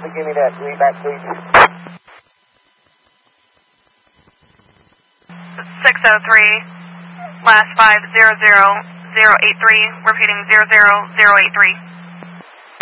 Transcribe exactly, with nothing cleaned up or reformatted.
you give me that read back, please? six oh three, last five zero zero zero eight three, repeating zero zero zero eight three.